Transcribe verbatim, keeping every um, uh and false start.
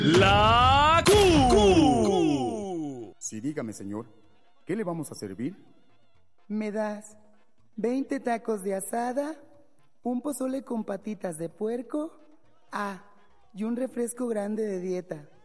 La Q. Sí, dígame, señor. ¿Qué le vamos a servir? ¿Me das veinte tacos de asada, un pozole con patitas de puerco? Ah, y un refresco grande de dieta.